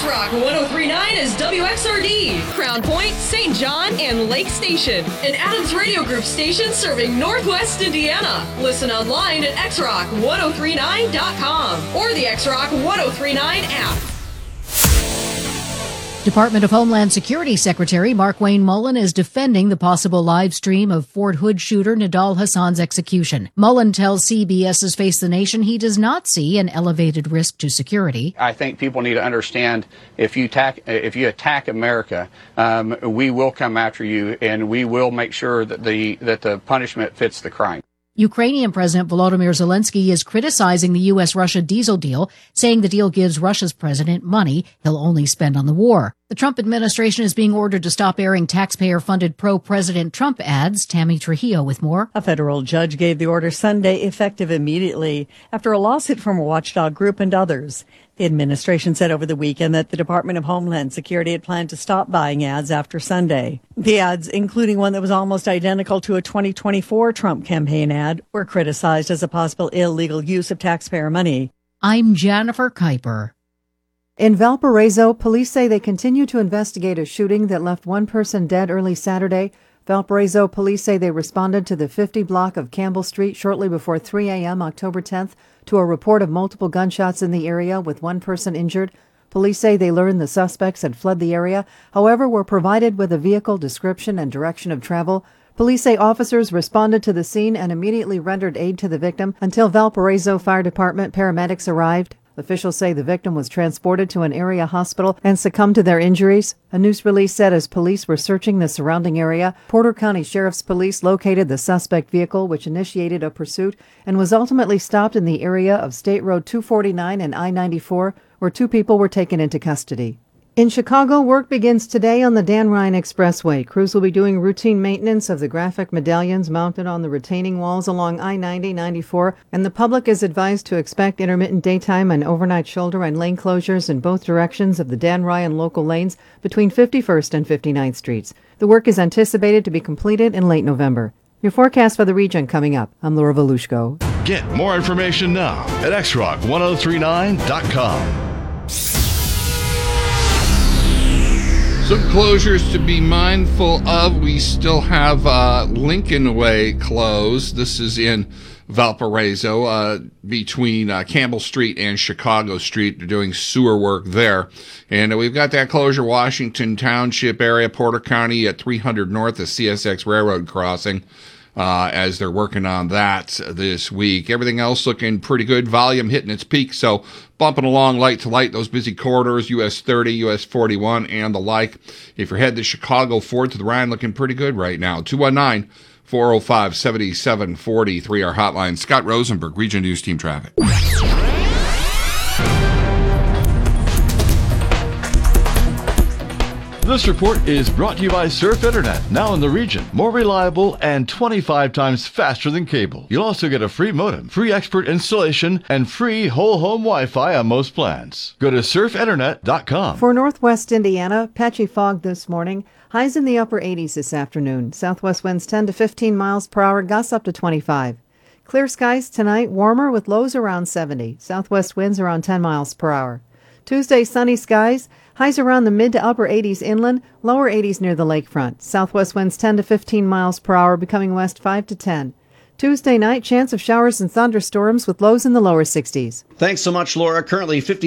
X-Rock 103.9 is WXRD, Crown Point, St. John, and Lake Station. An Adams Radio Group station serving Northwest Indiana. Listen online at xrock1039.com or the X-Rock 1039 app. Department of Homeland Security Secretary Mark Wayne Mullen is defending the possible live stream of Fort Hood shooter Nidal Hassan's execution. Mullen tells CBS's Face the Nation he does not see an elevated risk to security. I think people need to understand if you attack America, we will come after you and we will make sure that the punishment fits the crime. Ukrainian President Volodymyr Zelensky is criticizing the U.S.-Russia diesel deal, saying the deal gives Russia's president money he'll only spend on the war. The Trump administration is being ordered to stop airing taxpayer-funded pro-President Trump ads. Tammy Trujillo with more. A federal judge gave the order Sunday, effective immediately, after a lawsuit from a watchdog group and others. The administration said over the weekend that the Department of Homeland Security had planned to stop buying ads after Sunday. The ads, including one that was almost identical to a 2024 Trump campaign ad, were criticized as a possible illegal use of taxpayer money. I'm Jennifer Kuiper. In Valparaiso, police say they continue to investigate a shooting that left one person dead early Saturday. Valparaiso police say they responded to the 50 block of Campbell Street shortly before 3 a.m. October 10th to a report of multiple gunshots in the area with one person injured. Police say they learned the suspects had fled the area, however, were provided with a vehicle description and direction of travel. Police say officers responded to the scene and immediately rendered aid to the victim until Valparaiso Fire Department paramedics arrived. Officials say the victim was transported to an area hospital and succumbed to their injuries. A news release said as police were searching the surrounding area, Porter County Sheriff's Police located the suspect vehicle, which initiated a pursuit and was ultimately stopped in the area of State Road 249 and I-94, where two people were taken into custody. In Chicago, work begins today on the Dan Ryan Expressway. Crews will be doing routine maintenance of the graphic medallions mounted on the retaining walls along I-90-94, and the public is advised to expect intermittent daytime and overnight shoulder and lane closures in both directions of the Dan Ryan local lanes between 51st and 59th Streets. The work is anticipated to be completed in late November. Your forecast for the region coming up. I'm Laura Volushko. Get more information now at xrock1039.com. Some closures to be mindful of. We still have Lincoln Way closed. This is in Valparaiso, between Campbell Street and Chicago Street. They're doing sewer work there. And we've got that closure, Washington Township area, Porter County at 300 north of CSX Railroad Crossing, as they're working on that this week. Everything else looking pretty good. Volume hitting its peak, so bumping along light to light, those busy corridors, US 30, US 41, and the like. If you're heading to Chicago, Ford to the Rhine, looking pretty good right now. 219-405-7743, our hotline. Scott Rosenberg, Region News Team Traffic. This report is brought to you by Surf Internet, now in the region. More reliable and 25 times faster than cable. You'll also get a free modem, free expert installation, and free whole home Wi-Fi on most plans. Go to surfinternet.com. For Northwest Indiana, patchy fog this morning. Highs in the upper 80s this afternoon. Southwest winds 10 to 15 miles per hour, gusts up to 25. Clear skies tonight, warmer with lows around 70. Southwest winds around 10 miles per hour. Tuesday, sunny skies. Highs around the mid to upper 80s inland, lower 80s near the lakefront. Southwest winds 10 to 15 miles per hour, becoming west 5 to 10. Tuesday night, chance of showers and thunderstorms with lows in the lower 60s. Thanks so much, Laura. Currently 50